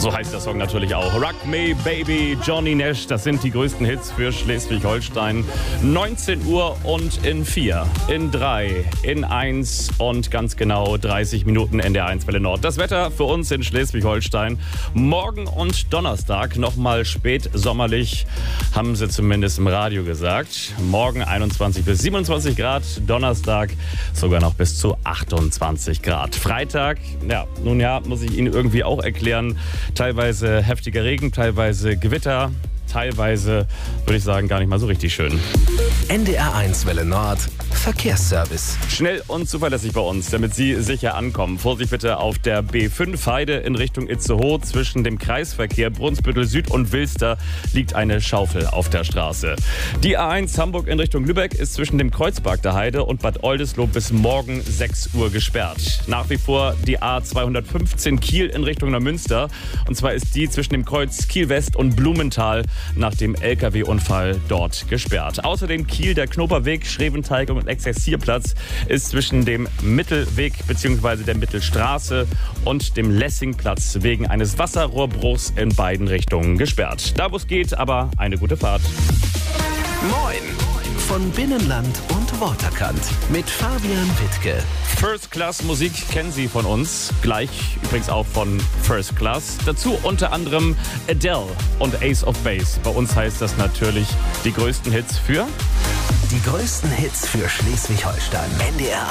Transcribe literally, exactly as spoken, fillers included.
So heißt der Song natürlich auch. Rock Me Baby, Johnny Nash, das sind die größten Hits für Schleswig-Holstein. neunzehn Uhr und in vier, in drei, in eins und ganz genau dreißig Minuten N D R eins Welle Nord. Das Wetter für uns in Schleswig-Holstein. Morgen und Donnerstag nochmal spät sommerlich, haben sie zumindest im Radio gesagt. Morgen einundzwanzig bis siebenundzwanzig Grad, Donnerstag sogar noch bis zu achtundzwanzig Grad. Freitag, ja, nun ja, muss ich Ihnen irgendwie auch erklären, teilweise heftiger Regen, teilweise Gewitter, teilweise, würde ich sagen, gar nicht mal so richtig schön. N D R eins Welle Nord, Verkehrsservice. Schnell und zuverlässig bei uns, damit Sie sicher ankommen. Vorsicht bitte auf der B fünf Heide in Richtung Itzehoe. Zwischen dem Kreisverkehr Brunsbüttel Süd und Wilster liegt eine Schaufel auf der Straße. Die A eins Hamburg in Richtung Lübeck ist zwischen dem Kreuzberg der Heide und Bad Oldesloe bis morgen sechs Uhr gesperrt. Nach wie vor die A zweihundertfünfzehn Kiel in Richtung Neumünster. Und zwar ist die zwischen dem Kreuz Kiel West und Blumenthal nach dem L K W-Unfall dort gesperrt. Außerdem Kiel, der Knoperweg, Schreventeig und Exerzierplatz ist zwischen dem Mittelweg bzw. der Mittelstraße und dem Lessingplatz wegen eines Wasserrohrbruchs in beiden Richtungen gesperrt. Da wo es geht, aber eine gute Fahrt. Moin von Binnenland und Waterkant mit Fabian Wittke. First Class Musik kennen Sie von uns, gleich übrigens auch von First Class. Dazu unter anderem Adele und Ace of Base. Bei uns heißt das natürlich die größten Hits für... Die größten Hits für Schleswig-Holstein. N D R